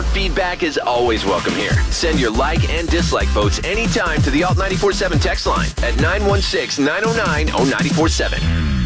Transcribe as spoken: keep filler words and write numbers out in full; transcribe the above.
Feedback is always welcome here. Send your like and dislike votes anytime to the Alt nine four seven text line at nine one six, nine oh nine, oh nine four seven.